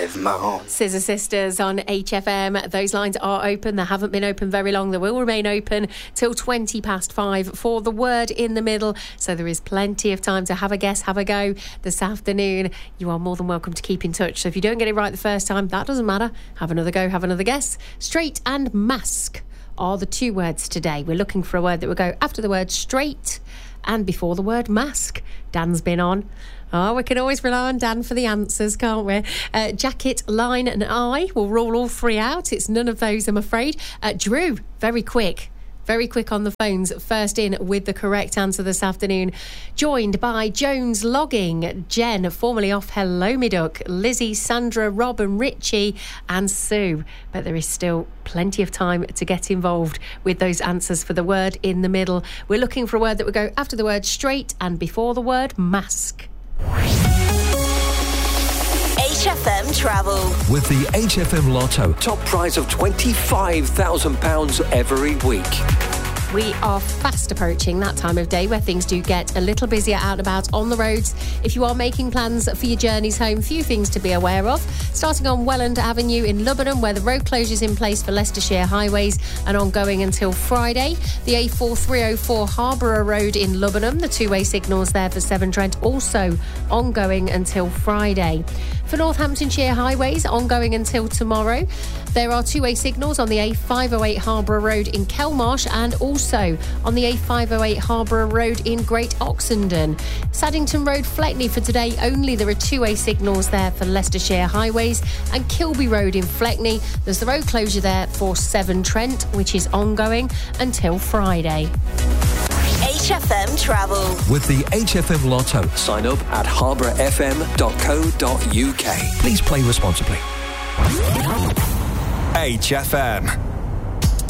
Live Mahon. Scissor Sisters on HFM. Those lines are open. They haven't been open very long. They will remain open till 5:20 for the word in the middle. So there is plenty of time to have a guess, have a go this afternoon. You are more than welcome to keep in touch. So if you don't get it right the first time, that doesn't matter. Have another go, have another guess. Straight and mask are the two words today. We're looking for a word that will go after the word straight and before the word mask. Dan's been on. Oh, we can always rely on Dan for the answers, can't we? Jacket, line and I will rule all three out. It's none of those, I'm afraid. Drew, very quick on the phones. First in with the correct answer this afternoon. Joined by Jones Logging, Jen, formerly off Hello Me Duck, Lizzie, Sandra, Rob and Richie and Sue. But there is still plenty of time to get involved with those answers for the word in the middle. We're looking for a word that would go after the word straight and before the word mask. HFM Travel. With the HFM Lotto, top prize of £25,000 every week. We are fast approaching that time of day where things do get a little busier out and about on the roads. If you are making plans for your journeys home, few things to be aware of. Starting on Welland Avenue in Lubbock, where the road closure is in place for Leicestershire highways and ongoing until Friday. The A4304 Harborough Road in Lubbock, the two-way signals there for Severn Trent also ongoing until Friday. For Northamptonshire highways, ongoing until tomorrow. There are two-way signals on the A508 Harborough Road in Kelmarsh and also on the A508 Harborough Road in Great Oxenden. Saddington Road, Fleckney for today only. There are two-way signals there for Leicestershire highways and Kilby Road in Fleckney. There's the road closure there for Severn Trent, which is ongoing until Friday. HFM Travel. With the HFM Lotto, sign up at harbourfm.co.uk. Please play responsibly. HFM.